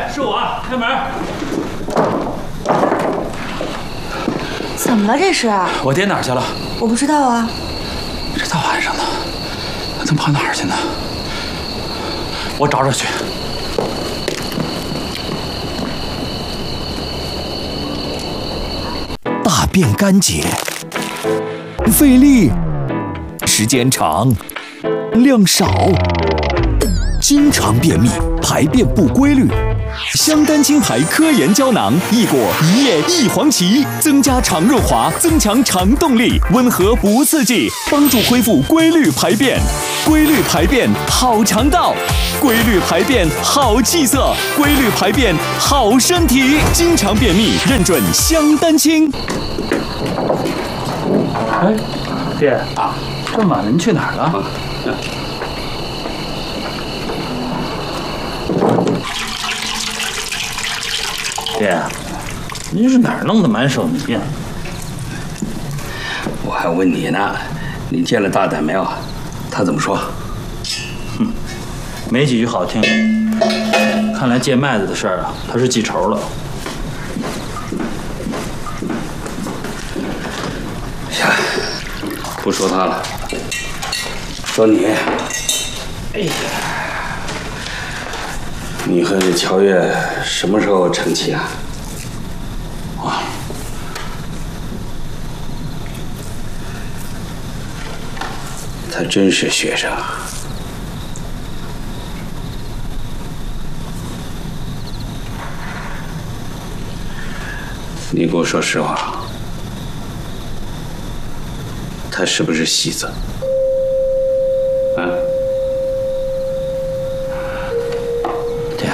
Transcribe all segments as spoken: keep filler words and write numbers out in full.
是我，开门。 怎么了这是？ 我爹哪儿去了？ 我不知道啊。 这大晚上的，他跑哪儿去呢？我找找去。 大便干结，费力，时间长，量少，经常便秘，排便不规律。香丹青牌科研胶囊，益果一叶一黄芪，增加肠润滑，增强肠动力，温和不刺激，帮助恢复规律排便。规律排便好肠道，规律排便好气色，规律排便好身体。经常便秘，认准香丹青。 哎，爹啊，这么晚了，您去哪儿了？嗯爹，您是哪儿弄的满手泥呀？ 我还问你呢，你见了大胆没有？他怎么说？ 哼，没几句好听的。看来借麦子的事儿啊，他是记仇了。 行，不说他了，说你。哎呀，你和这乔月什么时候成亲啊？ 啊， 他真是学生啊。你给我说实话，他是不是戏子？啊？ 爹，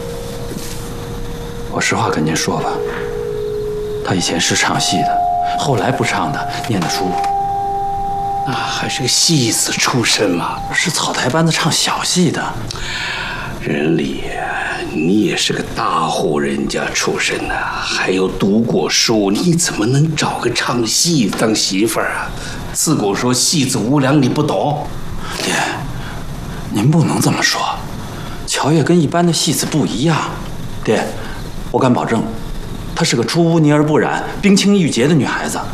我实话跟您说吧，他以前是唱戏的，后来不唱的，念的书。 那还是个戏子出身嘛， 是草台班子唱小戏的。 任丽，你也是个大户人家出身呐、啊，还有读过书，你怎么能找个唱戏当媳妇儿啊？自古说戏子无良，你不懂。 爹，您不能这么说，乔月跟一般的戏子不一样。爹，我敢保证，她是个出污泥而不染、冰清玉洁的女孩子。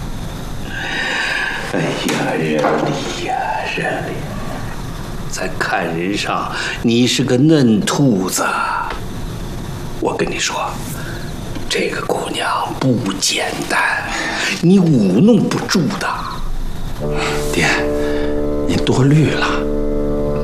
哎呀，任丽呀，任丽，在看人上，你是个嫩兔子。我跟你说，这个姑娘不简单，你舞弄不住的。 爹，您多虑了。